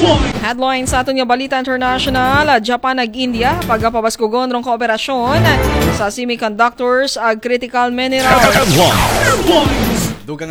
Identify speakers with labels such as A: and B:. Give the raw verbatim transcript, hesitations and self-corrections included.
A: Headline sa aton nga balita international, Japan ag India pagapabaskugon rong kooperasyon sa semiconductors ag critical mineral.
B: Dugang